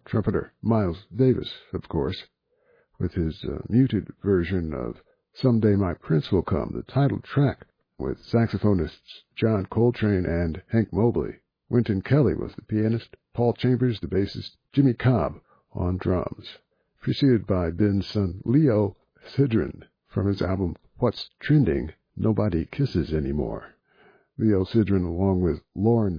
trumpeter Miles Davis, of course, with his muted version of Someday My Prince Will Come, the title track, with saxophonists John Coltrane and Hank Mobley. Wynton Kelly was the pianist, Paul Chambers the bassist, Jimmy Cobb on drums, preceded by Ben's son Leo Sidran from his album What's Trending, Nobody Kisses Anymore. Leo Sidran, along with Lorne